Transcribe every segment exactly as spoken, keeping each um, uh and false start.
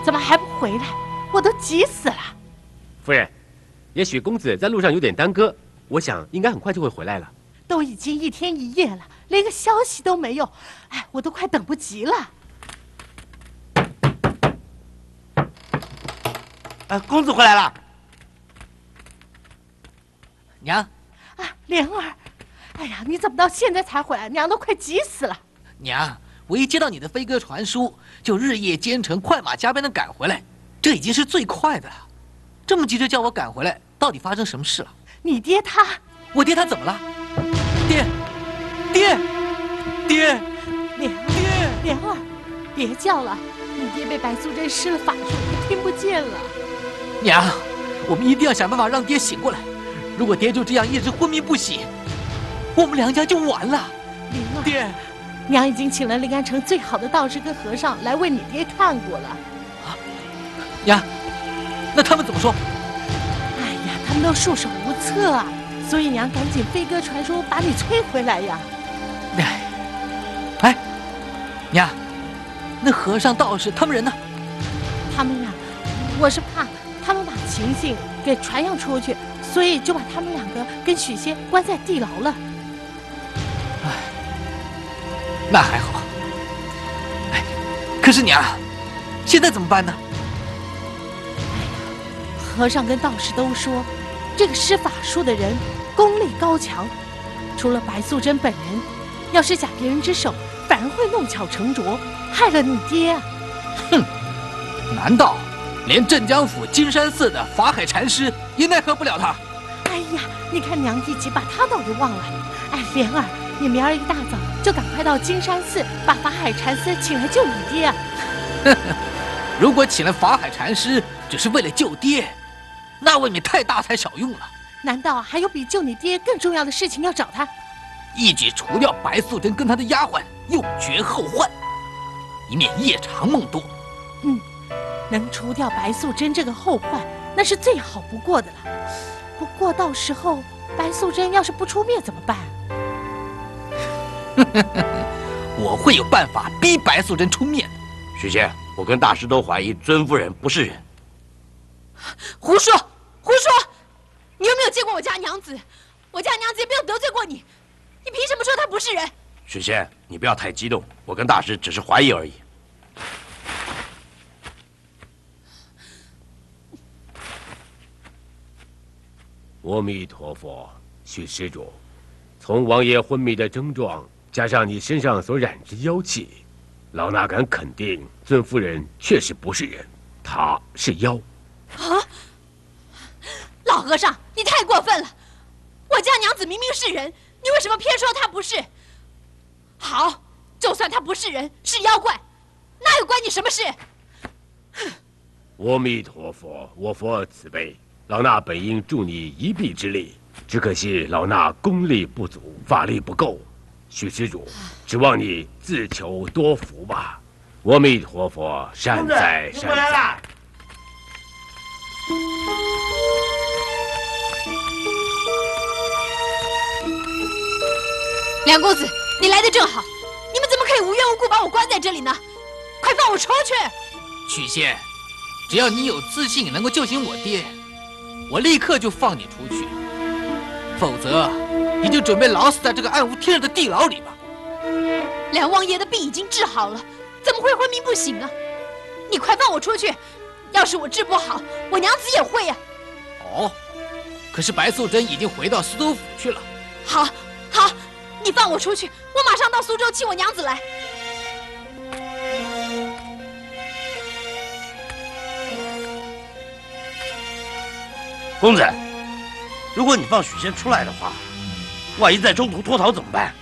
怎么还不回来？我都急死了。 夫人，也许公子在路上有点耽搁，我想应该很快就会回来了。 都已经一天一夜了，连个消息都没有，哎，我都快等不及了。 哎，公子回来了。 娘， 啊，莲儿，哎呀，你怎么到现在才回来？娘都快急死了。 娘，我一接到你的飞鸽传书，就日夜兼程，快马加鞭的赶回来，这已经是最快的了。这么急着叫我赶回来，到底发生什么事了？ 你爹他， 我爹他怎么了？爹，爹，爹， 莲儿，莲儿，别叫了，你爹被白素贞施了法术，他听不见了。 娘，我们一定要想办法让爹醒过来。如果爹就这样一直昏迷不醒，我们梁家就完了。 莲儿， 爹， 娘已经请了临安城最好的道士跟和尚来为你爹看过了。 啊，娘，那他们怎么说？ 哎呀，他们都束手无策啊，所以娘赶紧飞鸽传书把你催回来呀。 哎，哎，娘，那和尚道士他们人呢？ 他们呀，我是怕他们把情信给传扬出去，所以就把他们两个跟许仙关在地牢了。 哎，那还好。哎，可是娘，现在怎么办呢？ 哎呀，和尚跟道士都说，这个施法术的人功力高强，除了白素贞本人，要是假别人之手，反而会弄巧成拙，害了你爹啊！ 哼，难道连镇江府金山寺的法海禅师也奈何不了他？ 哎呀，你看娘一急把他倒给忘了。哎，莲儿，你明儿一大早就赶快到金山寺把法海禅师请来救你爹啊！ 呵呵，如果请了法海禅师只是为了救爹，那未免太大材小用了。 难道还有比救你爹更重要的事情要找他？ 一举除掉白素贞跟她的丫鬟，永绝后患，以免夜长梦多。 嗯，能除掉白素贞这个后患，那是最好不过的了。不过到时候白素贞要是不出面怎么办？ 我会有办法逼白素贞出面的。 许仙，我跟大师都怀疑尊夫人不是人。 胡说，胡说！你有没有见过我家娘子？我家娘子也没有得罪过你，你凭什么说她不是人？ 许仙，你不要太激动，我跟大师只是怀疑而已。 阿弥陀佛，许施主，从王爷昏迷的症状，加上你身上所染之妖气，老衲敢肯定，尊夫人确实不是人，她是妖。 啊！老和尚，你太过分了！我家娘子明明是人，你为什么偏说她不是？好，就算她不是人，是妖怪，那又关你什么事？ 阿弥陀佛，我佛慈悲，老衲本应助你一臂之力，只可惜老衲功力不足，法力不够。许施主，指望你自求多福吧。阿弥陀佛，善哉善哉。 了。 梁公子，你来的正好，你们怎么可以无缘无故把我关在这里呢？快放我出去！ 许仙，只要你有自信能够救醒我爹，我立刻就放你出去，否则你就准备老死在这个暗无天日的地牢里吧。 梁王爷的病已经治好了，怎么会昏迷不醒呢？你快放我出去！要是我治不好，我娘子也会呀、 啊。哦，可是白素贞已经回到苏州府去了。 好，好，你放我出去，我马上到苏州请我娘子来。 公子，如果你放许仙出来的话，万一在中途脱逃怎么办？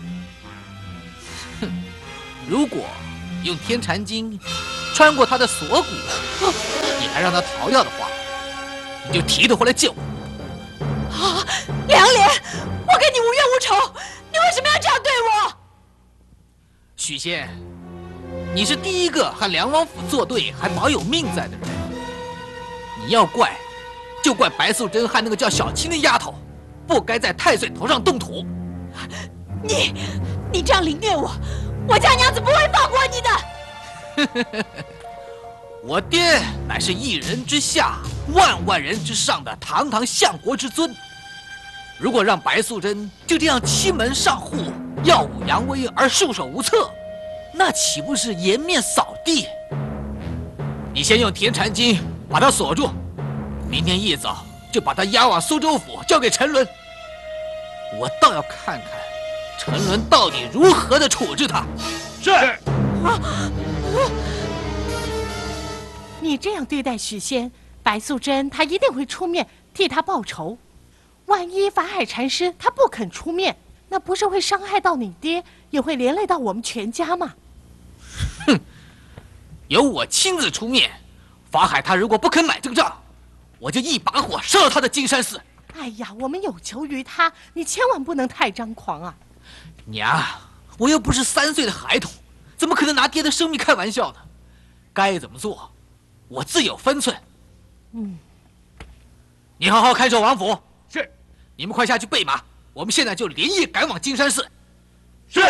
哼，如果用天禅经穿过他的锁骨，你还让他逃掉的话，你就提他回来见我。 啊，梁莲，我跟你无冤无仇，你为什么要这样对我？ 许仙，你是第一个和梁王府作对还保有命在的人。你要怪，就怪白素贞和那个叫小青的丫头，不该在太岁头上动土。 你，你这样凌虐我，我家娘子不会放过你的。 我爹乃是一人之下，万万人之上的堂堂相国之尊。如果让白素贞就这样欺门上户、耀武扬威而束手无策，那岂不是颜面扫地？你先用天禅经把他锁住，明天一早就把他押往苏州府，交给沉沦。我倒要看看沉沦到底如何的处置他。 是。啊你这样对待许仙，白素贞她一定会出面替他报仇。万一法海禅师他不肯出面，那不是会伤害到你爹，也会连累到我们全家吗？ 哼，由我亲自出面，法海他如果不肯买这个账，我就一把火烧了他的金山寺。 哎呀，我们有求于他，你千万不能太张狂啊！ 娘，我又不是三岁的孩童，怎么可能拿爹的生命开玩笑呢？该怎么做，我自有分寸。 嗯， 你好好看守王府。 是。 你们快下去备马，我们现在就连夜赶往金山寺。 是。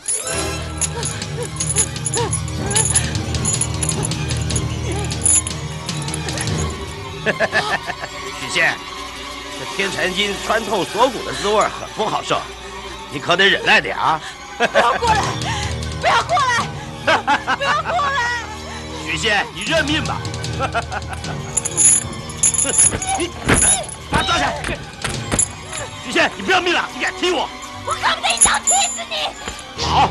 许仙，这天禅筋穿透锁骨的滋味很不好受，你可得忍耐点啊！ 不要过来！不要过来！不要过来！ 许仙，你认命吧！你把他抓起来！许仙，你不要命了！你敢踢我！ 我恨不得一脚踢死你！ 好。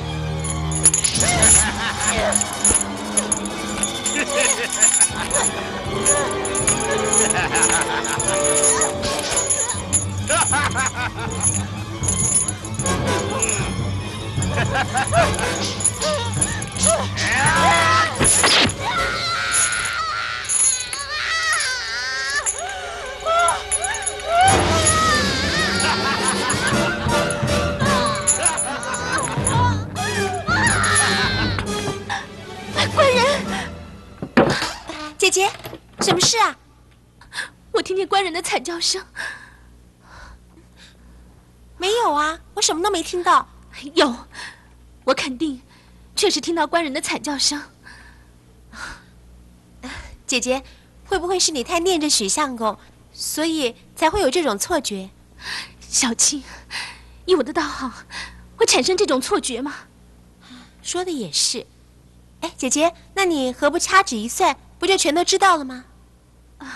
官人， 姐姐，什么事啊？ 我听见官人的惨叫声。 没有啊，我什么都没听到。 有，我肯定，确实听到官人的惨叫声。 姐姐，会不会是你太念着许相公，所以才会有这种错觉？ 小青，以我的道行，会产生这种错觉吗？ 说的也是。哎，姐姐，那你何不掐指一算，不就全都知道了吗？